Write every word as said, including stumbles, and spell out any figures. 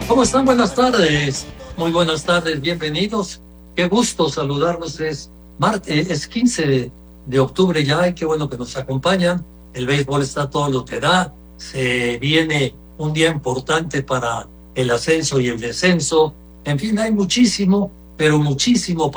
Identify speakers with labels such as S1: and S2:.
S1: ¿Cómo están? Buenas tardes. Muy buenas tardes, bienvenidos. Qué gusto saludarlos. Es martes, es quince de, de octubre ya, y qué bueno que nos acompañan. El béisbol está todo lo que da. Se viene un día importante para el ascenso y el descenso. En fin, hay muchísimo, pero muchísimo